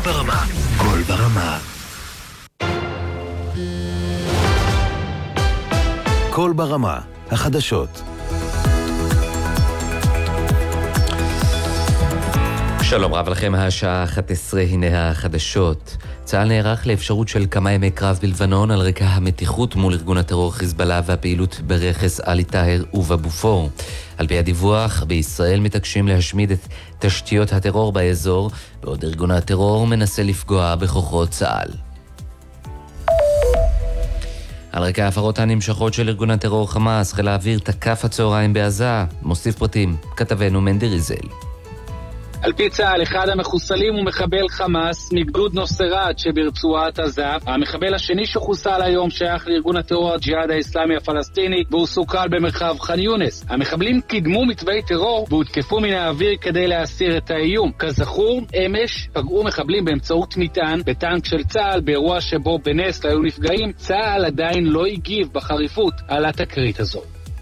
ברמה. קול ברמה. קול ברמה. החדשות. שלום רב לכם, השעה 11, הנה החדשות. צה"ל נערך לאפשרות של כמה ימי קרב בלבנון על רקע המתיחות מול ארגון הטרור חיזבאללה והפעילות ברכס עלי טאהר ובבופור. על פי הדיווח, בישראל מתעקשים להשמיד את תשתיות הטרור באזור, בעוד ארגון הטרור מנסה לפגוע בכוחות צה"ל. על רקע ההפרות הנמשכות של ארגון הטרור חמאס, חיל האוויר תקף הצהריים בעזה. מוסיף פרטים, כתבנו מנדי ריזל. על פי צה"ל, אחד המחוסלים הוא מחבל חמאס מגדוד נוסרת שברצועת עזה. המחבל השני שחוסל היום שייך לארגון הטרור הג'יהאד האסלאמי הפלסטיני, והוא סוכל במרחב ח'אן יונס. המחבלים קידמו מתווי טרור והותקפו מן האוויר כדי להסיר את האיום. כזכור, אמש פגעו מחבלים באמצעות מטען בטנק של צה"ל באירוע שבו בנס היו נפגעים. צה"ל עדיין לא הגיב בחריפות על התקרית הזו.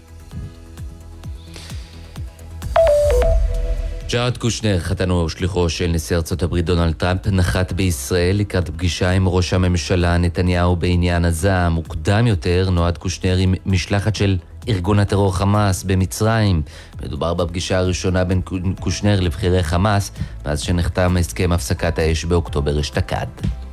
ג'ארד קושנר, חתנו ושליחו של נשיא ארצות הברית דונלד טראמפ, נחת בישראל לקראת פגישה עם ראש הממשלה נתניהו בעניין עזה. מוקדם יותר נועד קושנר עם משלחת של ארגון הטרור חמאס במצרים. מדובר בפגישה הראשונה בין קושנר לבחירי חמאס מאז שנחתם הסכם הפסקת האש באוקטובר אשתקד.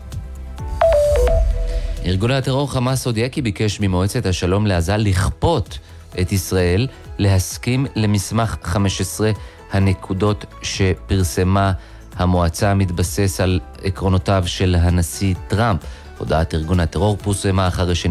ארגון הטרור חמאס הודיע כי ביקש ממועצת השלום לעזה לכפות את ישראל להסכים למסמך 15 הנקודות שפרסמה המועצה מתבסס על עקרונותיו של הנשיא טראמפ. הודעת ארגון הטרור פורסמה אחרי